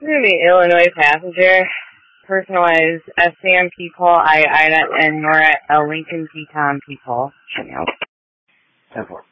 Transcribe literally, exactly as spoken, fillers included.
It's going to be Illinois passenger. Personalized S C M people, I, Ida, and Nora, uh, Lincoln P. Tom people. ten four.